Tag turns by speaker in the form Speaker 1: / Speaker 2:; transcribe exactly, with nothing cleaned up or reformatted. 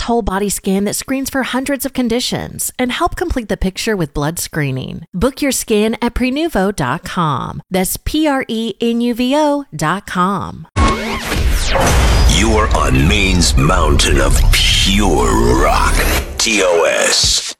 Speaker 1: whole body scan that screens for hundreds of conditions and help complete the picture with blood screening. Book your scan at prenuvo dot com. That's P R E N U V O dot com.
Speaker 2: You are on Maine's mountain of pure rock. T O S.